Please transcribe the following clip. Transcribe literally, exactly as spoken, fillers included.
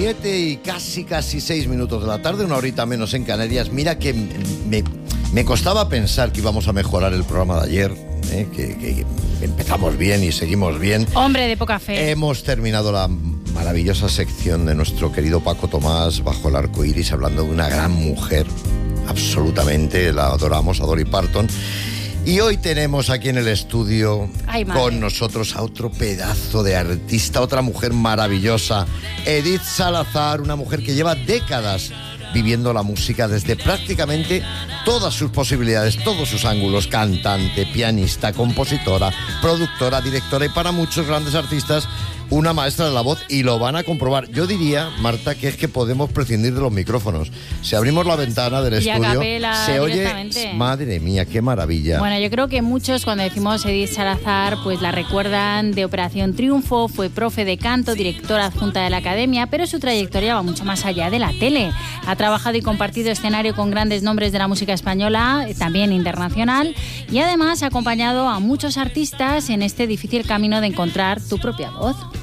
siete y casi, casi seis minutos de la tarde, una horita menos en Canarias. Mira que me, me costaba pensar que íbamos a mejorar el programa de ayer, ¿eh? que, que empezamos bien y seguimos bien. Hombre de poca fe. Hemos terminado la maravillosa sección de nuestro querido Paco Tomás, Bajo el arco iris, hablando de una gran mujer, absolutamente, la adoramos, a Dolly Parton. Y hoy tenemos aquí en el estudio Ay, con nosotros a otro pedazo de artista, otra mujer maravillosa, Edith Salazar, una mujer que lleva décadas viviendo la música desde prácticamente todas sus posibilidades, todos sus ángulos: cantante, pianista, compositora, productora, directora y para muchos grandes artistas una maestra de la voz, y lo van a comprobar. Yo diría, Marta, que es que podemos prescindir de los micrófonos. Si abrimos la ventana del Y a estudio, capela se oye, directamente. madre mía, qué maravilla. Bueno, yo creo que muchos, cuando decimos Edith Salazar, pues la recuerdan de Operación Triunfo. Fue profe de canto, directora adjunta de la Academia, pero su trayectoria va mucho más allá de la tele. Ha trabajado y compartido escenario con grandes nombres de la música española, también internacional, y además ha acompañado a muchos artistas en este difícil camino de encontrar tu propia voz.